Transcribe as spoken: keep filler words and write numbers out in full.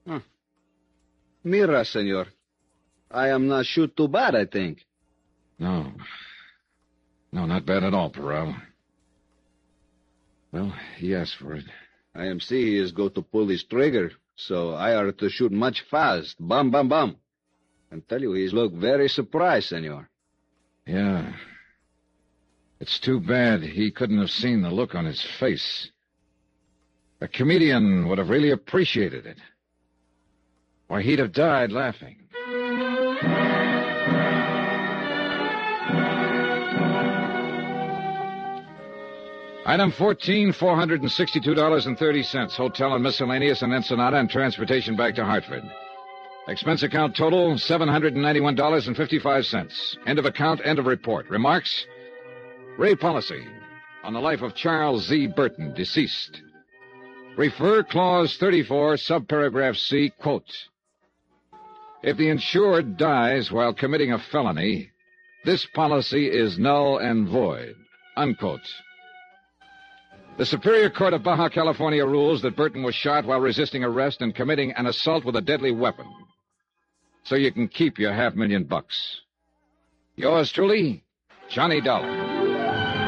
Huh. Mira, senor. I am not shoot too bad, I think. No. No, not bad at all, Peral. Well, he asked for it. I am see he is go to pull his trigger, so I are to shoot much fast. Bam, bam, bam. And tell you, he's look very surprised, senor. Yeah. It's too bad he couldn't have seen the look on his face. A comedian would have really appreciated it. Why, he'd have died laughing. Item fourteen, four hundred sixty-two dollars and thirty cents. Hotel and miscellaneous in Ensenada and transportation back to Hartford. Expense account total, seven hundred ninety-one dollars and fifty-five cents. End of account, end of report. Remarks? Ray policy on the life of Charles Z. Burton, deceased. Refer clause thirty-four, subparagraph C, quote. If the insured dies while committing a felony, this policy is null and void, unquote. The Superior Court of Baja California rules that Burton was shot while resisting arrest and committing an assault with a deadly weapon. So you can keep your half million bucks. Yours truly, Johnny Dollar.